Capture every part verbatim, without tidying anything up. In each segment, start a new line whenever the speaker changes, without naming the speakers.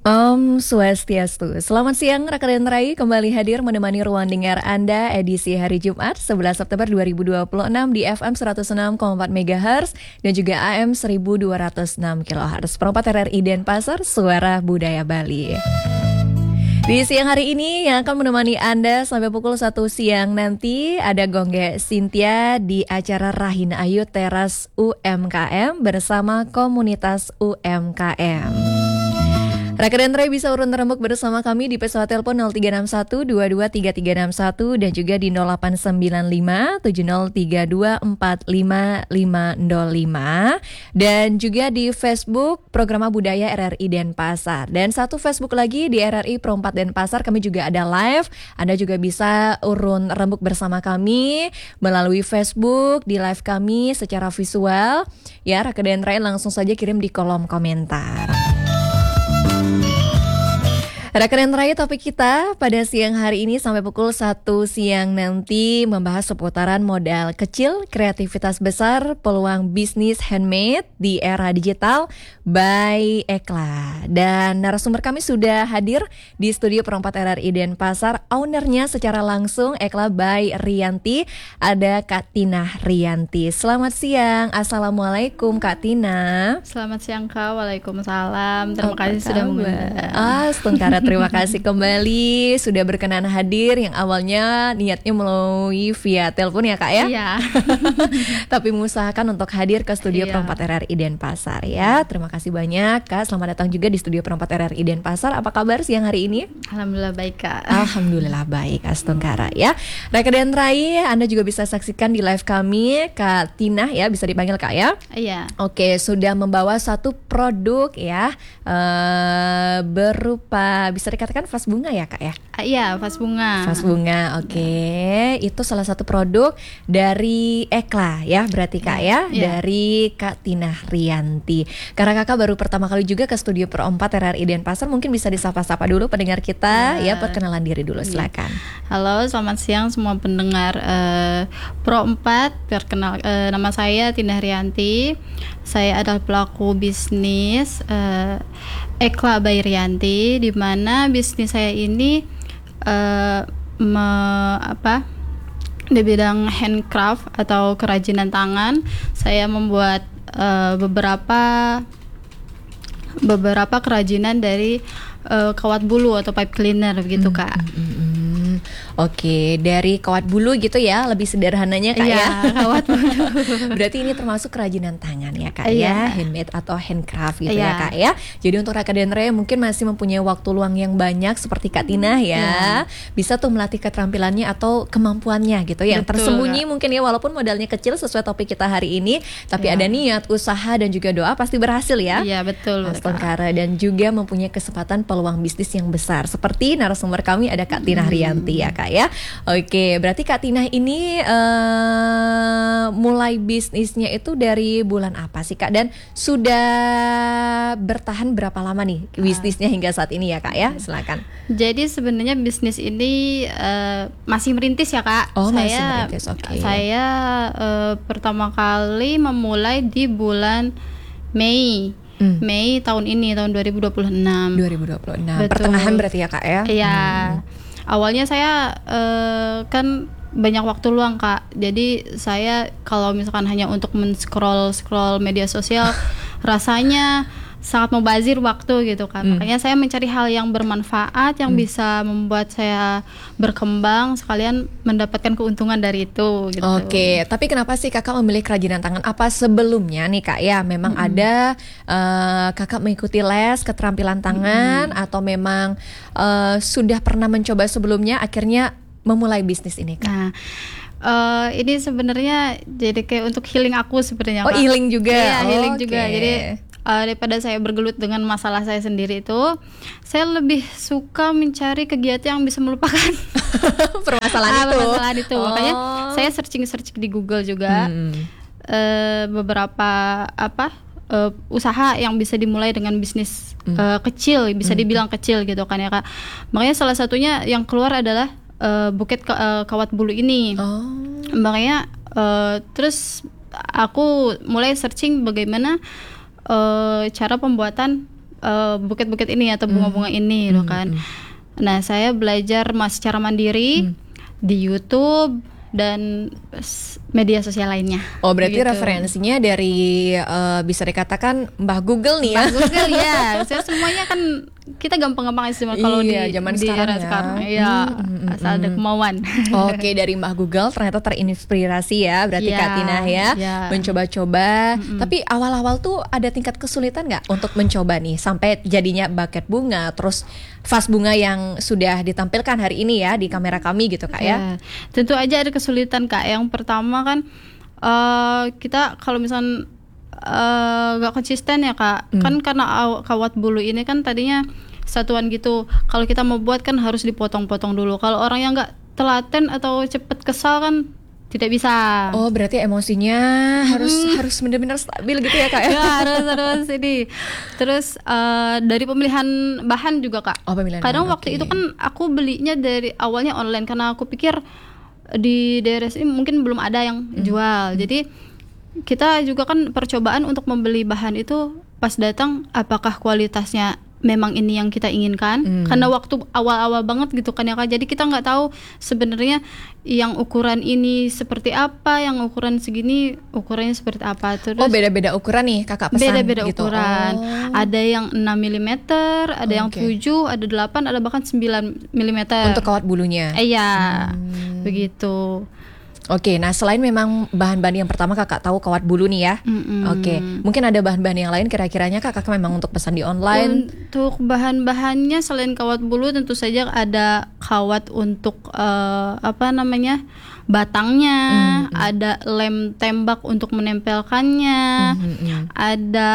Om Swastiastu. Selamat siang rekan Rai, kembali hadir menemani ruang dengar Anda edisi hari Jumat sebelas September dua ribu dua puluh enam di F M seratus enam koma empat megahertz dan juga A M seribu dua ratus enam kilohertz. Perempat R R I Denpasar, Suara Budaya Bali. Di siang hari ini yang akan menemani Anda sampai pukul satu siang nanti ada Gongge Cynthia di acara Rahina Ayu Teras U M K M bersama komunitas U M K M. Raka dan Ray bisa urun rembuk bersama kami di pesawat telepon nol tiga enam satu dua dua tiga tiga enam satu dan juga di nol delapan sembilan lima tujuh nol tiga dua empat lima lima nol lima dan juga di Facebook Programa Budaya R R I Denpasar. Dan satu Facebook lagi di R R I Perempat Denpasar, kami juga ada live. Anda juga bisa urun rembuk bersama kami melalui Facebook di live kami secara visual. Ya, Raka dan Ray langsung saja kirim di kolom komentar. Rekan terakhir topik kita pada siang hari ini sampai pukul satu siang nanti membahas seputaran modal kecil, kreativitas besar, peluang bisnis handmade di era digital by Ekla. Dan narasumber kami sudah hadir di studio Perempat R R I Denpasar. Ownernya secara langsung Ekla by Rianti, ada Kak Tina Rianti. Selamat siang, Assalamualaikum Kak Tina.
Selamat siang Kak, Waalaikumsalam. Terima
oh,
kasih sudah mengundang.
Ah, Stengkara. Terima kasih kembali sudah berkenan hadir. Yang awalnya niatnya melalui via telepon ya Kak ya.
Iya.
Tapi mengusahakan untuk hadir ke studio
iya.
Perempat R R I Denpasar ya. Terima kasih banyak Kak. Selamat datang juga di studio Perempat R R I Denpasar. Apa kabar siang hari ini?
Alhamdulillah baik Kak.
Alhamdulillah baik Astungkara ya. Raka dan Rai, Anda juga bisa saksikan di live kami Kak Tina ya, bisa dipanggil Kak ya.
Iya.
Oke, sudah membawa satu produk ya, uh, berupa bisa dikatakan vas bunga ya Kak ya?
Uh, iya, vas bunga.
Vas bunga, oke. Okay. Itu salah satu produk dari Ekla ya, berarti Kak ya,
yeah.
dari Kak Tina Rianti. Karena Kakak baru pertama kali juga ke studio Perempat R R I Denpasar, mungkin bisa disapa-sapa dulu pendengar kita uh, ya, perkenalan diri dulu silakan.
Halo, selamat siang semua pendengar uh, Pro empat. Perkenal, uh, nama saya Tina Rianti. Saya adalah pelaku bisnis uh, Ekla by Rianti, di mana bisnis saya ini uh, me, apa di bidang handcraft atau kerajinan tangan. Saya membuat uh, beberapa beberapa kerajinan dari uh, kawat bulu atau pipe cleaner begitu Kak.
Hmm, hmm, hmm. Oke, dari kawat bulu gitu ya, lebih sederhananya Kak
iya,
ya.
Kawat bulu.
Berarti ini termasuk kerajinan tangan ya Kak
iya.
ya, handmade atau handcraft gitu
iya.
ya Kak ya. Jadi untuk Raka dan Ray mungkin masih mempunyai waktu luang yang banyak seperti Kak Tina ya, iya. bisa tuh melatih keterampilannya atau kemampuannya gitu ya. Yang
Betul,
tersembunyi
Kak.
Mungkin ya, walaupun modalnya kecil sesuai topik kita hari ini, tapi
iya.
ada niat, usaha dan juga doa pasti berhasil ya.
Iya betul.
Astungkara, dan juga mempunyai kesempatan peluang bisnis yang besar. Seperti narasumber kami ada Kak Tina Rianti ya Kak ya. Oke, berarti Kak Tina ini uh, mulai bisnisnya itu dari bulan apa sih Kak? Dan sudah bertahan berapa lama nih bisnisnya hingga saat ini ya Kak ya? Silakan.
Jadi sebenarnya bisnis ini uh, masih merintis ya Kak.
Oh,
saya,
masih merintis, oke. Okay.
Saya uh, pertama kali memulai di bulan Mei. Hmm. Mei tahun ini, tahun dua ribu dua puluh enam.
dua ribu dua puluh enam. Betul. Pertengahan berarti ya Kak ya?
Iya.
Hmm.
Awalnya saya uh, kan banyak waktu luang Kak. Jadi saya kalau misalkan hanya untuk men-scroll scroll media sosial rasanya sangat membazir waktu gitu kan. Hmm. Makanya saya mencari hal yang bermanfaat yang hmm. bisa membuat saya berkembang sekalian mendapatkan keuntungan dari itu gitu.
Oke, tapi kenapa sih Kakak memilih kerajinan tangan? Apa sebelumnya nih Kak ya memang hmm. ada uh, Kakak mengikuti les keterampilan tangan hmm. atau memang uh, sudah pernah mencoba sebelumnya akhirnya memulai bisnis ini Kak?
Nah, Uh, ini sebenarnya jadi kayak untuk healing aku sebenarnya.
Oh, healing juga.
Iya, healing
okay.
juga. Jadi uh, daripada saya bergelut dengan masalah saya sendiri itu, saya lebih suka mencari kegiatan yang bisa melupakan
permasalahan
ah,
itu.
Permasalahan itu.
Oh.
Makanya saya searching-searching di Google juga hmm. uh, beberapa apa uh, usaha yang bisa dimulai dengan bisnis hmm. uh, kecil, bisa hmm. dibilang kecil gitu kan ya Kak. Makanya salah satunya yang keluar adalah Uh, buket ke, uh, kawat bulu ini. Oh. Makanya uh, terus aku mulai searching bagaimana uh, cara pembuatan uh, buket-buket ini atau bunga-bunga ini loh kan. Nah, saya belajar mas secara mandiri hmm. di YouTube dan media sosial lainnya.
Oh, berarti
gitu.
Referensinya dari uh, bisa dikatakan Mbah Google nih ya.
Mbah Google ya. Saya semuanya kan kita gampang-gampang sih kalau
iya,
di
zaman
di
sekarang
era
ya.
sekarang. Iya, hmm, asal ada kemauan.
Oke, dari Mbah Google ternyata terinspirasi ya, berarti
ya,
Kak Tinah ya,
ya.
mencoba-coba.
Mm-mm.
Tapi awal-awal tuh ada tingkat kesulitan nggak untuk mencoba nih sampai jadinya buket bunga, terus vas bunga yang sudah ditampilkan hari ini ya di kamera kami gitu Kak ya?
Ya, tentu aja ada kesulitan Kak. Yang pertama kan uh, kita kalau misalnya uh, gak konsisten ya Kak, hmm. kan karena aw- kawat bulu ini kan tadinya satuan gitu. Kalau kita mau buat kan harus dipotong-potong dulu. Kalau orang yang gak telaten atau cepet kesal kan tidak bisa.
Oh, berarti emosinya hmm. harus harus benar-benar stabil gitu ya Kak ya?
Ya, harus harus ini. Terus uh, dari pemilihan bahan juga Kak.
Oh, pemilihan
Kadang
bahan,
waktu
okay.
itu kan aku belinya dari awalnya online karena aku pikir di daerah sini mungkin belum ada yang
hmm.
jual. Jadi kita juga kan percobaan untuk membeli bahan itu pas datang apakah kualitasnya memang ini yang kita inginkan, hmm. karena waktu awal-awal banget gitu kan ya Kak, jadi kita nggak tahu sebenarnya yang ukuran ini seperti apa, yang ukuran segini ukurannya seperti apa. Terus
oh, beda-beda ukuran nih Kakak pesan
beda-beda
gitu.
ukuran.
Oh.
Ada yang enam milimeter, ada
okay.
yang tujuh, ada delapan, ada bahkan sembilan milimeter
untuk kawat bulunya.
Eh, iya,
hmm.
begitu.
Oke, nah selain memang bahan-bahan yang pertama Kakak tahu kawat bulu nih ya.
Mm-mm.
Oke, mungkin ada bahan-bahan yang lain kira-kiranya Kak, Kakak memang untuk pesan di online?
Untuk bahan-bahannya selain kawat bulu tentu saja ada kawat untuk uh, apa namanya? batangnya, mm-hmm. ada lem tembak untuk menempelkannya, mm-hmm. ada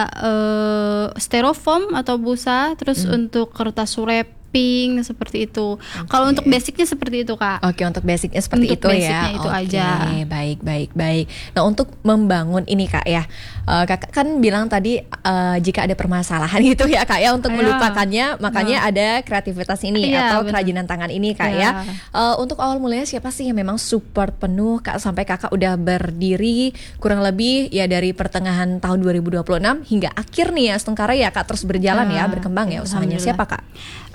uh, styrofoam atau busa, terus mm. untuk kertas wrapping seperti itu. Okay. Kalau untuk basicnya seperti itu Kak.
Oke, okay, untuk basicnya seperti
untuk
itu ya.
Basicnya itu
okay.
aja.
Baik, baik, baik. Nah untuk membangun ini Kak ya, uh, Kakak kan bilang tadi uh, jika ada permasalahan gitu ya Kak ya untuk
Ayo.
melupakannya, makanya nah. ada kreativitas ini
ya,
atau
bener.
kerajinan tangan ini Kak
ya.
ya. Uh, untuk awal mulanya siapa sih yang memang support penuh Kak sampai Kakak udah berdiri kurang lebih ya dari pertengahan tahun dua ribu dua puluh enam hingga akhir nih ya Setengkara ya Kak terus berjalan ya, ya berkembang ya usahanya. Siapa Kak?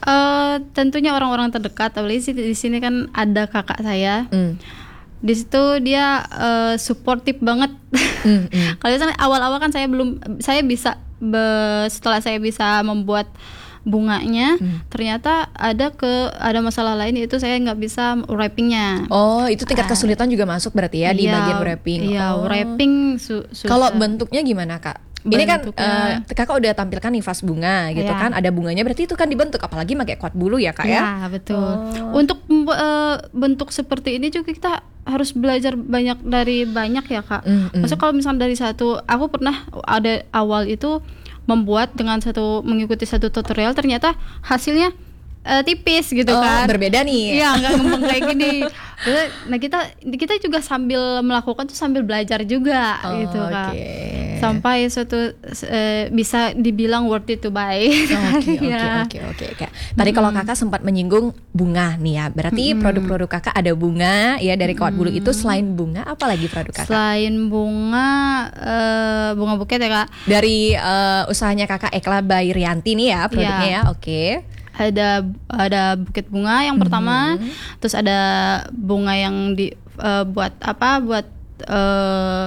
Uh, tentunya orang-orang terdekat, apalagi di sini kan ada kakak saya. Mm. Di situ dia uh, suportif banget. Mm, mm. Kalau misalnya awal-awal kan saya belum, saya bisa be, setelah saya bisa membuat bunganya, mm. ternyata ada ke ada masalah lain, itu saya nggak bisa wrappingnya.
Oh, itu tingkat kesulitan uh, juga masuk berarti ya iya, di bagian wrapping.
Iya,
oh.
wrapping su- susah.
Kalau bentuknya gimana Kak? Ini kan uh, Kakak udah tampilkan nih vas bunga gitu
ya.
kan, ada bunganya berarti itu kan dibentuk, apalagi pakai kawat bulu ya Kak ya?
Iya betul. Oh. Untuk uh, bentuk seperti ini juga kita harus belajar banyak dari banyak ya Kak. Mm-hmm. Maksudnya kalau misalnya dari satu, aku pernah ada awal itu membuat dengan satu mengikuti satu tutorial, ternyata hasilnya Uh, tipis gitu
oh,
kan.
Berbeda nih.
Iya, nggak ngembang kayak gini. Nah kita kita juga sambil melakukan tuh sambil belajar juga oh, gitu Kak. Okay. Sampai suatu uh, bisa dibilang worth it to buy.
Oke oke oke oke. Tadi kalau Kakak sempat menyinggung bunga nih ya, berarti mm-hmm. produk-produk Kakak ada bunga ya dari kawat bulu mm-hmm. itu. Selain bunga apa lagi produk Kakak?
Selain bunga, uh, bunga buket ya Kak.
Dari uh, usahanya Kakak Ekla by Rianti nih ya produknya yeah. ya. Oke. Okay.
Ada ada buket bunga yang pertama, mm-hmm. terus ada bunga yang di uh, buat apa? Buat uh,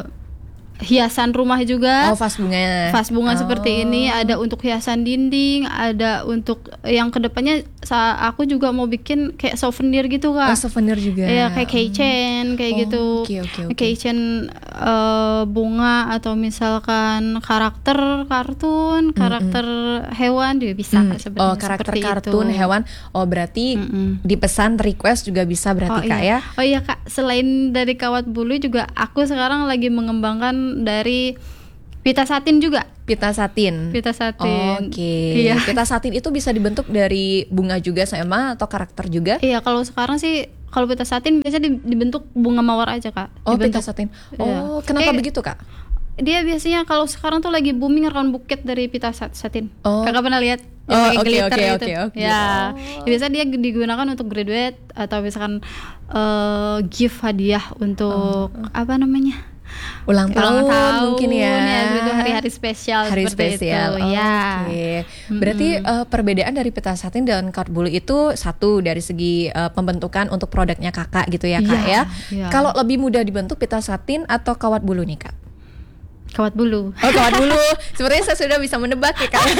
hiasan rumah juga.
Oh, vas bunga.
Vas bunga
oh.
seperti ini, ada untuk hiasan dinding, ada untuk yang kedepannya aku juga mau bikin kayak souvenir gitu Kak.
Oh, souvenir juga.
Iya, kayak keychain kayak
oh,
gitu.
Okay, okay, okay.
Keychain uh, bunga atau misalkan karakter kartun, karakter mm-hmm. hewan juga bisa
mm.
sebenarnya.
Oh, karakter kartun itu. Hewan. Oh, berarti mm-mm. dipesan request juga bisa berarti
oh,
Kak
iya.
ya.
Oh iya Kak, selain dari kawat bulu juga aku sekarang lagi mengembangkan dari pita satin juga.
Pita satin.
Pita satin.
Oke. Okay. Iya. Pita satin itu bisa dibentuk dari bunga juga sama atau karakter juga?
Iya, kalau sekarang sih kalau pita satin biasanya dibentuk bunga mawar aja Kak.
Oh,
dibentuk.
pita satin. Oh, iya. Kenapa Kayak, begitu Kak?
Dia biasanya kalau sekarang tuh lagi booming round buket dari pita satin.
Oh.
Kakak pernah lihat?
Oh, oke oke oke oke.
Ya, oh. biasa dia digunakan untuk graduate atau misalkan uh, gift hadiah untuk oh. apa namanya?
Ulang tahun,
ulang tahun
mungkin ya.
ya gitu, hari-hari spesial
Hari
seperti
spesial.
itu. Ya.
Oke. Berarti
Mm-mm.
uh, perbedaan dari pita satin dan kawat bulu itu satu dari segi uh, pembentukan untuk produknya kakak gitu ya kak
Iya,
ya.
iya.
Kalau lebih mudah dibentuk pita satin atau kawat bulu nih kak?
Kawat bulu.
Oh kawat bulu. Sepertinya saya sudah bisa menebak ya kak.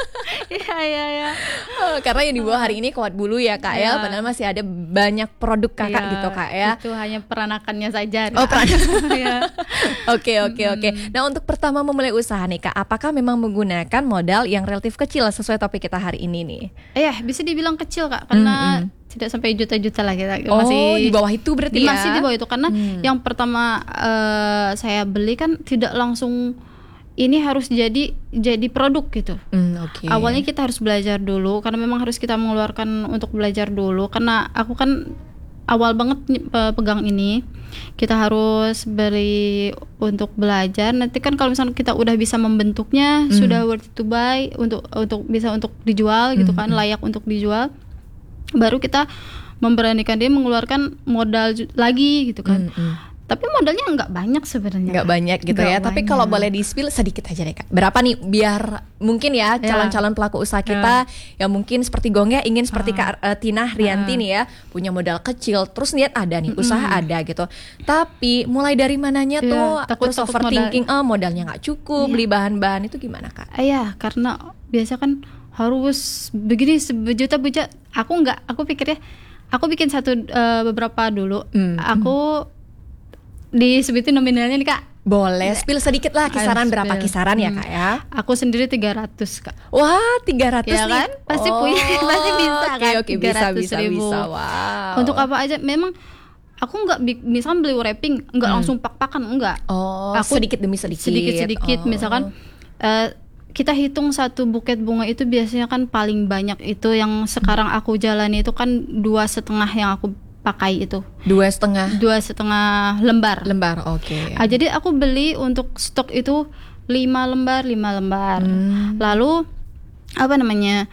Iya iya iya.
Oh, karena yang dibawa hari ini kawat bulu ya kak ya.
Iya.
Padahal masih ada banyak produk kakak
Iya,
gitu kak ya.
Itu hanya peranakannya saja.
Oh, peran.
Iya.
Oke oke oke. Nah untuk pertama memulai usaha nih kak, apakah memang menggunakan modal yang relatif kecil sesuai topik kita hari ini nih?
Eh, bisa dibilang kecil kak, karena
Mm-mm.
tidak sampai juta-juta lah kita.
Oh
Masih
di bawah itu berarti
di-
ya?
masih di bawah itu karena
Hmm.
yang pertama eh, saya beli kan tidak langsung ini harus jadi jadi produk gitu.
Hmm, oke.
Awalnya kita harus belajar dulu karena memang harus kita mengeluarkan untuk belajar dulu karena aku kan awal banget ny- pe- pegang ini. Kita harus beli untuk belajar. Nanti kan kalau misalnya kita udah bisa membentuknya,
Hmm.
sudah worth it to buy untuk untuk bisa untuk dijual gitu kan,
Hmm.
layak untuk dijual. Baru kita memberanikan dia mengeluarkan modal ju- lagi gitu kan.
Hmm, hmm.
Tapi modalnya nggak banyak sebenarnya.
Nggak banyak gitu
Nggak
ya. Tapi
banyak.
kalau boleh di-spill sedikit aja deh kak. Berapa nih biar mungkin ya
Ya.
calon-calon pelaku usaha kita yang mungkin seperti Gong ya ingin seperti
Ah.
Kak eh, Tina Rianti
Ah.
nih ya, punya modal kecil terus niat ada nih, usaha ada gitu. Tapi mulai dari mananya
Iya,
tuh
takut-
terus
takut
overthinking, eh modalnya nggak cukup,
Iya.
beli bahan-bahan itu gimana kak?
Ah, ya, karena biasa kan harus begini sejuta-juta. Aku nggak, aku pikirnya aku bikin satu eh, beberapa dulu.
Hmm.
Aku disebutin nominalnya nih kak.
Boleh spill sedikit lah kisaran
Ayo,
berapa
spill.
kisaran ya
Hmm.
kak ya?
Aku sendiri tiga ratus kak.
Wah tiga ratus
Ya
nih.
kan? Pasti punya, pasti bisa
Oke
kan?
oke bisa
tiga ratus
bisa
ribu.
bisa. Wow.
Untuk apa aja? Memang aku nggak bi- misalkan beli wrapping nggak
Hmm.
langsung pak-pakan, enggak.
Oh
Aku
sedikit demi sedikit.
Sedikit-sedikit.
Oh.
Misalkan eh, kita hitung satu buket bunga itu biasanya kan paling banyak itu yang sekarang aku jalani itu kan dua setengah yang aku pakai itu
Dua setengah
dua setengah lembar.
lembar, oke.
Ah, jadi aku beli untuk stok itu lima lembar lima lembar.
Hmm.
Lalu apa namanya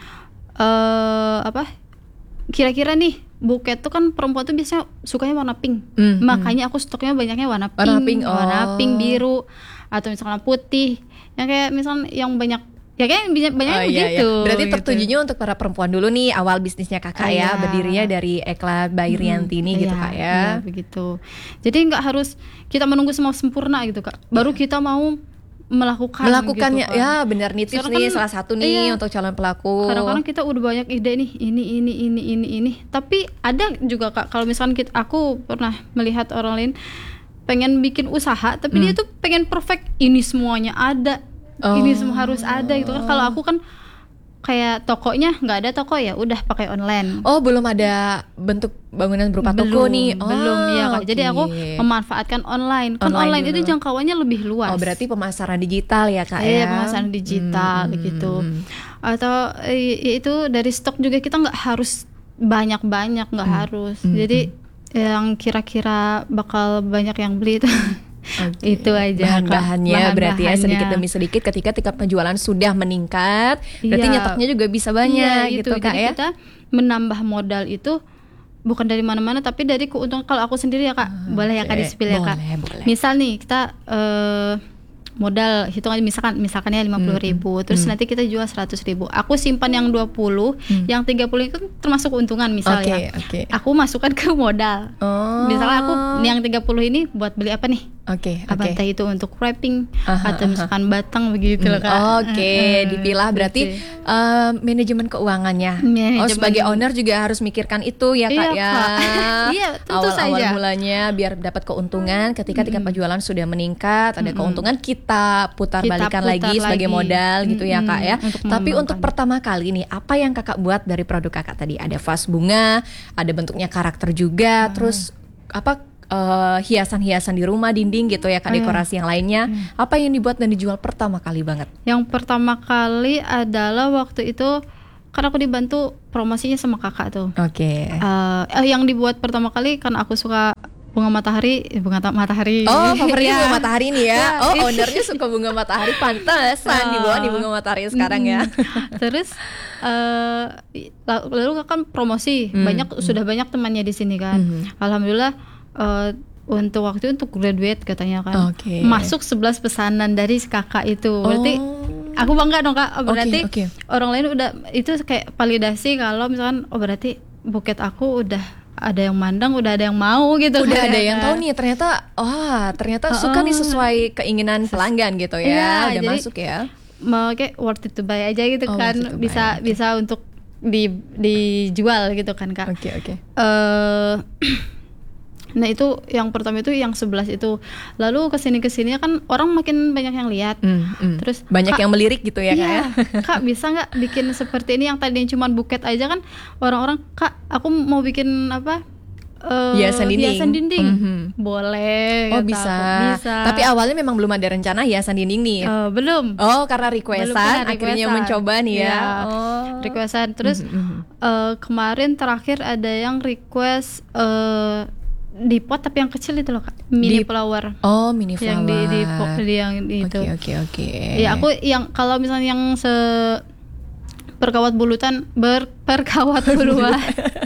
eh apa? Kira-kira nih buket tuh kan perempuan tuh biasanya sukanya warna pink.
Hmm,
Makanya aku stoknya banyaknya warna pink,
Warna pink,
warna
oh.
pink, biru atau misalnya putih. Yang kayak misalnya yang banyak ya kayak banyak banyak
Oh, iya,
begitu.
iya. Berarti
gitu.
tertujunya untuk para perempuan dulu nih awal bisnisnya kakak
Ah,
ya,
iya.
berdirinya dari Ekla by Rianti ini gitu
Iya,
kak ya.
iya, begitu. Jadi nggak harus kita menunggu semua sempurna gitu kak. Baru kita mau melakukan.
Melakukannya
gitu, kan.
ya benar nih tips
Sekarang
nih
kan-
salah satu nih
iya.
untuk calon pelaku.
Kadang-kadang kita udah banyak ide nih, ini ini ini ini ini. Tapi ada juga kak, kalau misalkan kita, aku pernah melihat orang lain pengen bikin usaha, tapi
Hmm.
dia tuh pengen perfect. Ini semuanya ada, ini semua harus ada gitu kan. Kalau aku kan kayak tokonya nggak ada toko ya, udah pakai online.
Oh belum ada bentuk bangunan berupa toko nih. Oh,
belum ya kak. Jadi
oke.
aku memanfaatkan online. Kan
Online
online, itu
dulu.
jangkauannya lebih luas.
Oh berarti pemasaran digital ya kak
Iya,
ya.
pemasaran digital
Hmm,
gitu.
hmm,
Atau eh, itu dari stok juga kita nggak harus banyak-banyak, nggak
Hmm,
harus.
hmm,
Jadi yang kira-kira bakal banyak yang beli itu
Oke.
itu aja Kak.
Bahan-bahannya berarti ya
Bahan-bahannya.
sedikit demi sedikit ketika tingkat penjualan sudah meningkat berarti
Iya.
nyetoknya juga bisa banyak
Iya,
gitu
itu.
kak
Jadi
ya.
kita menambah modal itu bukan dari mana-mana tapi dari keuntungan. Kalau aku sendiri ya kak, boleh ya kak
Oke,
di-spill ya kak.
boleh, boleh.
Misal nih kita eh, modal hitung aja misalkan misalkannya lima puluh ribu, terus
Hmm.
nanti kita jual seratus ribu. Aku simpan yang dua puluh,
Hmm.
yang tiga puluh itu termasuk keuntungan misalnya.
Oke, oke.
Aku masukkan ke modal.
Oh.
Misalnya aku yang tiga puluh ini buat beli apa nih?
Oke,
Apa
oke.
entah itu untuk wrapping
Aha,
atau misalkan batang begitu loh
Hmm,
kak.
Oke,
Eh,
dipilah berarti
gitu.
eh, manajemen keuangannya. Oh,
Manajemen.
sebagai owner juga harus mikirkan itu ya kak
Iya,
ya.
Kak. Iya, tentu
Awal-awal
saja.
mulanya biar dapat keuntungan. Ketika tingkat penjualan sudah meningkat, ada
Mm-mm.
keuntungan kita putar
Kita
balikan
putar
lagi sebagai
lagi.
modal gitu ya
Mm-mm,
kak ya.
untuk
Tapi untuk
mengembangkan.
pertama kali nih, apa yang kakak buat dari produk kakak tadi? Ada vas bunga, ada bentuknya karakter juga,
Ah.
terus apa? eh, hiasan-hiasan di rumah, dinding gitu ya kak,
Oh, iya.
dekorasi yang lainnya. Apa yang dibuat dan dijual pertama kali banget?
Yang pertama kali adalah waktu itu kan aku dibantu promosinya sama kakak tuh.
Oke.
Eh, eh, yang dibuat pertama kali karena aku suka bunga matahari, eh, bunga ta- matahari.
Oh, favoritnya
Iya.
bunga matahari nih ya.
Ya,
Oh,
iya.
ownernya suka bunga matahari, pantesan
Ah.
dibawa nih bunga matahari sekarang ya.
Mm. Terus eh, lalu kan promosi
Hmm,
banyak, sudah banyak temannya di sini kan.
Hmm.
Alhamdulillah eh, untuk waktu itu untuk graduate katanya kan.
Oke.
Masuk sebelas pesanan dari si kakak itu. Berarti
Oh.
aku bangga dong Kak. Oh, berarti
Oke, oke.
orang lain udah itu kayak validasi kalau misalkan oh berarti buket aku udah ada yang mandang, udah ada yang mau gitu.
Udah
kan.
ada yang tahu nih ternyata wah ternyata
Oh,
suka nih sesuai keinginan pelanggan gitu ya.
Iya,
Udah
jadi-
masuk ya.
Mau kayak worth it to buy aja gitu
Oh,
kan.
worth it to buy,
Bisa
oke.
bisa untuk di dijual gitu kan Kak.
Oke oke.
eh Nah itu yang pertama itu yang sebelas itu. Lalu kesini kesini kan orang makin banyak yang lihat.
Hmm, hmm.
Terus
banyak
Kak,
yang melirik gitu ya Kak ya.
iya, Kak bisa nggak bikin seperti ini yang tadinya cuma buket aja kan orang-orang Kak aku mau bikin apa eh,
Hiasan dinding.
hiasan dinding.
Mhm.
Boleh
Oh
kata
bisa.
aku, bisa.
Tapi awalnya memang belum ada rencana hiasan dinding nih.
Eh, belum
Oh karena
Belum
requestan
pernah
akhirnya
requestan.
mencoba nih ya.
Iya,
Oh.
requestan. Terus
Mhm, mhm.
eh, kemarin terakhir ada yang request eh, di pot tapi yang kecil itu loh Kak,
Di-
mini flower.
Oh mini flower.
Yang di, di, po- di yang itu.
Oke oke oke.
Ya aku yang kalau misalnya yang se berkawat bulutan ber perkawat buluan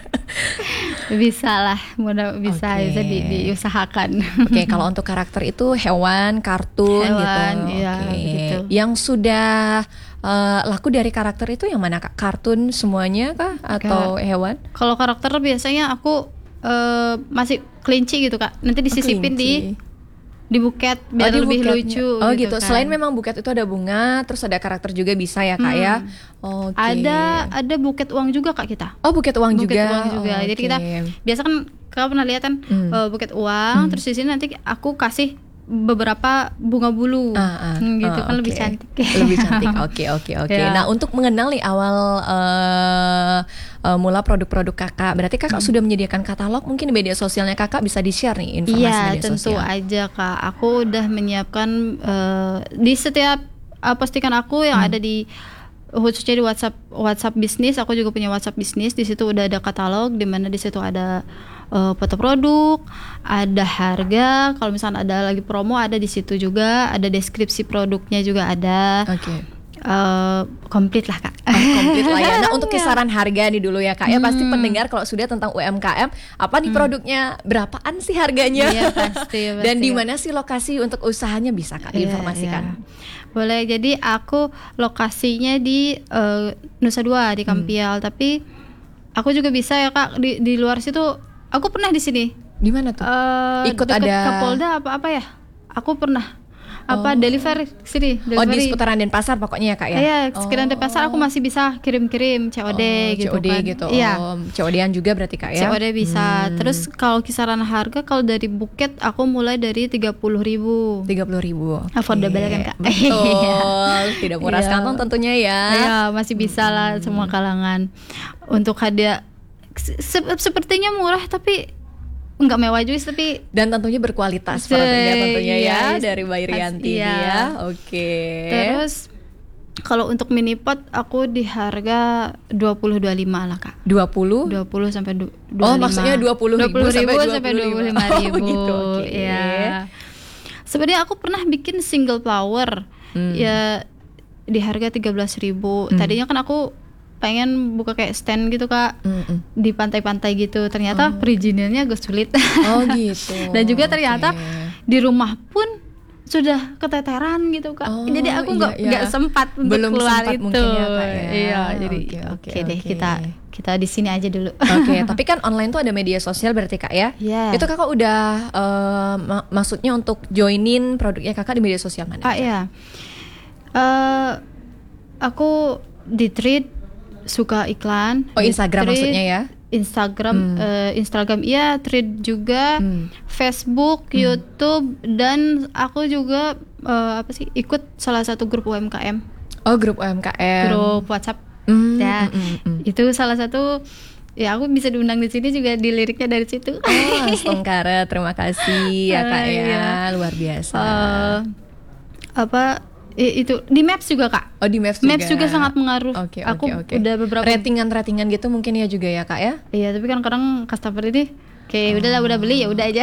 bisa lah, mudah bisa
Oke.
bisa di, diusahakan.
Oke, kalau untuk karakter itu hewan, kartun
Hewan,
gitu.
iya,
Oke.
gitu.
Yang sudah eh, laku dari karakter itu yang mana Kak? Kartun semuanya kah atau hewan?
Kalau karakter biasanya aku eh, masih kelinci gitu Kak. Nanti disisipin di
kelinci.
di buket biar
Oh, di
lebih
buketnya.
lucu.
Oh gitu.
kan.
Selain memang buket itu ada bunga, terus ada karakter juga bisa ya Kak ya. Oke.
ada ada buket uang juga Kak kita.
Oh buket uang
Buket
juga.
uang juga.
Oh,
Jadi
oke.
kita biasa kan kalau pernah lihat kan
Hmm.
eh, buket uang, terus di sini nanti aku kasih beberapa bunga bulu.
Ah, ah,
Hmm, gitu
ah,
kan lebih
oke.
cantik.
Lebih cantik. Oke oke oke.
Ya.
Nah untuk mengenal nih awal eh, eh, mula produk-produk Kakak, berarti Kakak sudah menyediakan katalog mungkin di media sosialnya Kakak bisa di-share nih informasi
Iya,
media
tentu
sosial.
aja Kak. Aku udah menyiapkan eh, di setiap eh, postingan aku yang
Hmm.
ada di khususnya di WhatsApp WhatsApp bisnis. Aku juga punya WhatsApp bisnis. Di situ udah ada katalog, di mana di situ ada eh, foto produk, ada harga. Kalau misalnya ada lagi promo ada di situ juga. Ada deskripsi produknya juga ada.
Oke.
Eh, komplit lah Kak.
Oh, komplit lah ya. Nah untuk kisaran harga nih dulu ya Kak ya, pasti pendengar kalau sudah tentang U M K M apa nih produknya, berapaan sih harganya?
Iya, pasti,
Dan
pasti.
di mana sih lokasi untuk usahanya bisa Kak
Iya,
diinformasikan?
iya. Boleh. Jadi aku lokasinya di eh, Nusa Dua di Kampial, tapi aku juga bisa ya Kak di di luar situ. Aku pernah di sini.
Di mana tuh?
Eh,
Ikut
deket
ada-
Kapolda apa apa ya? Aku pernah
Oh.
apa delivery sini,
Oh di
delivery.
seputaran Denpasar pokoknya ya Kak ya?
Iya, sekiranya di pasar aku masih bisa kirim-kirim C O D
Oh,
gitu
C O D
kan.
gitu.
Iya.
Oh, C O D-an juga berarti Kak ya?
C O D bisa.
Hmm.
Terus kalau kisaran harga kalau dari buket aku mulai dari tiga puluh ribu.
tiga puluh ribu.
Affordable kan, Kak?
Betul. Tidak murah
Iya.
kantong tentunya ya.
Ya masih bisa lah semua kalangan. Untuk hadiah se- se- sepertinya murah tapi nggak mewah juga sih, tapi
Dan tentunya berkualitas
Se-
produknya tentunya ya
iya,
dari Mbak Irianti
iya.
ya. Oke.
terus kalau untuk mini pot aku di harga dua puluh dua puluh lima lah Kak.
dua puluh?
dua puluh sampai du- dua puluh
Oh,
lima.
maksudnya dua puluh ribu sampai
sampai
dua
dua
puluh
puluh
lima.
lima ribu.
Oh, gitu, oke.
Iya. Sebenarnya aku pernah bikin single flower.
Hmm.
Ya di harga tiga belas ribu. Tadinya kan aku pengen buka kayak stand gitu Kak.
Mm-mm.
Di pantai-pantai gitu. Ternyata perizinannya agak sulit.
Oh gitu.
Dan juga ternyata
Oke.
di rumah pun sudah keteteran gitu Kak.
Oh,
Jadi aku
iya,
nggak
iya.
nggak sempat untuk
Belum
keluar
sempat
itu.
mungkin ya, Kak, ya.
Iya, jadi
Oke,
oke,
oke,
deh
oke.
kita kita di sini aja dulu.
Oke, tapi kan online tuh ada media sosial berarti Kak ya?
Iya.
Itu Kakak udah eh, ma- maksudnya untuk joinin produknya Kakak di media sosial mana?
Ah ya. Eh aku di Thread suka iklan.
Oh,
Di
Instagram
Thread,
maksudnya ya?
Instagram, eh, Instagram iya, Thread juga,
Hmm.
Facebook, YouTube, dan aku juga eh, apa sih ikut salah satu grup U M K M,
Oh, grup U M K M.
grup WhatsApp.
Hmm,
Ya,
mm, mm, mm.
itu salah satu. Ya aku bisa diundang di sini juga di liriknya dari situ.
Oh, Astongkara, terima kasih ya Kak
Ah,
ya,
iya.
luar biasa.
Eh, apa i- itu di Maps juga Kak.
Oh di Maps juga.
Maps juga sangat mengaruh.
Oke
Aku
oke oke.
udah beberapa.
ratingan-ratingan gitu mungkin ya juga ya Kak ya.
Iya, tapi kan kadang customer ini kayak udahlah udah beli ya udah aja.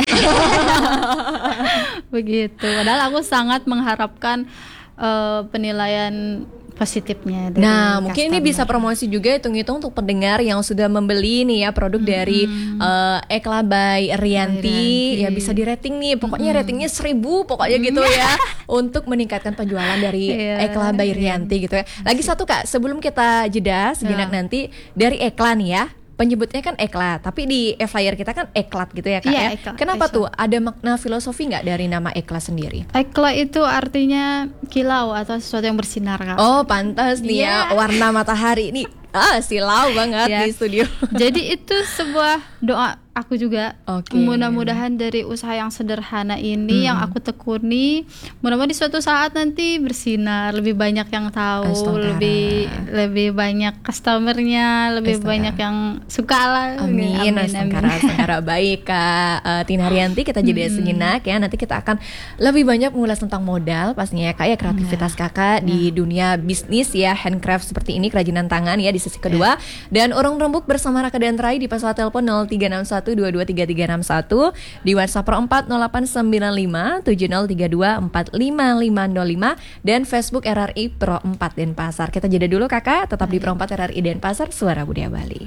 Begitu. Padahal aku sangat mengharapkan eh, penilaian positifnya dari
Nah, mungkin ini
customer.
bisa promosi juga hitung-hitung untuk pendengar yang sudah membeli nih ya produk hmm. dari uh, Ekla by Rianti. Ya bisa di rating nih, pokoknya hmm. ratingnya seribu pokoknya gitu ya untuk meningkatkan penjualan dari yeah. Ekla by Rianti gitu ya. Lagi satu Kak, sebelum kita jeda sejenak yeah. nanti dari Ekla nih ya. Penyebutnya kan Ekla, tapi di flyer kita kan Eklat gitu ya Kak
iya,
ya.
Ekla,
Kenapa
Ekla.
tuh? Ada makna filosofi nggak dari nama Ekla sendiri?
Ekla itu artinya kilau atau sesuatu yang bersinar Kak.
Oh pantas nih yeah. ya warna matahari nih. Ah silau banget yeah. di studio.
Jadi itu sebuah doa aku juga.
Okay.
Mudah-mudahan dari usaha yang sederhana ini hmm. yang aku tekuni, mudah-mudahan di suatu saat nanti bersinar, lebih banyak yang tahu, Astagfirullah. lebih lebih banyak customernya, lebih Astagfirullah. banyak yang suka lah.
Amin. Amin. Astagfirullah. Baik Kak uh, Tina Rianti, kita jeda hmm. sejenak ya. Nanti kita akan lebih banyak mengulas tentang modal pastinya ya Kak ya, kreativitas nah. Kakak nah. di dunia bisnis ya, handcraft seperti ini, kerajinan tangan ya di sesi kedua. Dan Urung Rembuk bersama Raka dan Rai di pesawat telepon nol tiga enam satu dua dua tiga tiga enam satu, di WhatsApp Pro empat nol delapan sembilan lima tujuh nol tiga dua empat lima lima nol lima dan Facebook R R I Pro empat Denpasar. Kita jeda dulu Kakak, tetap di Pro empat R R I Denpasar, Suara Budaya Bali.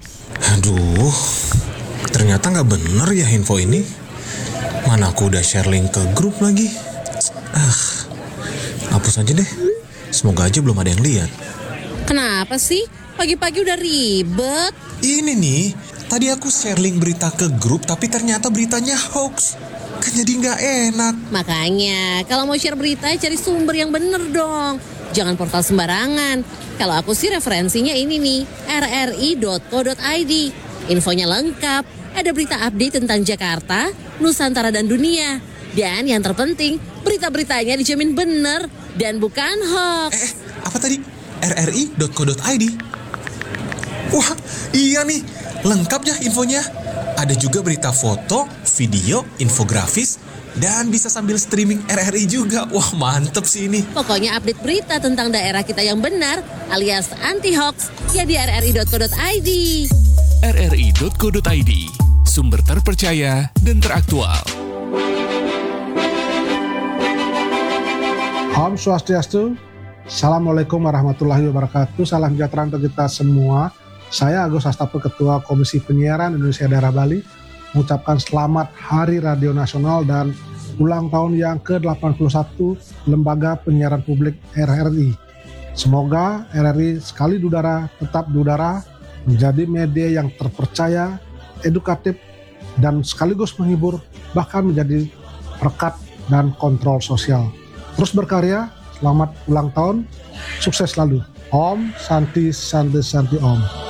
Aduh, ternyata nggak bener ya info ini. Mana aku udah share link ke grup lagi. Ah, hapus aja deh. Semoga aja belum ada yang lihat.
Kenapa sih? Pagi-pagi udah ribet.
Ini nih, tadi aku share link berita ke grup tapi ternyata beritanya hoax. Kan jadi nggak enak.
Makanya, kalau mau share berita cari sumber yang bener dong. Jangan portal sembarangan. Kalau aku sih referensinya ini nih, r r i dot co dot i d. Infonya lengkap, ada berita update tentang Jakarta, Nusantara dan dunia. Dan yang terpenting, berita-beritanya dijamin bener dan bukan hoax.
Eh, apa tadi? r r i dot co dot i d. Wah, iya nih, lengkap ya infonya. Ada juga berita foto, video, infografis, dan bisa sambil streaming R R I juga. Wah, mantep sih ini.
Pokoknya update berita tentang daerah kita yang benar, alias anti-hoax, ya di r r i dot co dot i d.
r r i dot co dot i d, sumber terpercaya dan teraktual.
Om Swastiastu, Assalamualaikum warahmatullahi wabarakatuh. Salam sejahtera untuk kita semua. Saya Agus Astapo, Ketua Komisi Penyiaran Indonesia Daerah Bali, mengucapkan selamat Hari Radio Nasional dan ulang tahun yang ke delapan puluh satu Lembaga Penyiaran Publik R R I. Semoga R R I sekali di udara tetap di udara, menjadi media yang terpercaya, edukatif, dan sekaligus menghibur, bahkan menjadi perekat dan kontrol sosial. Terus berkarya, selamat ulang tahun, sukses selalu. Om Santi Santi Santi Om.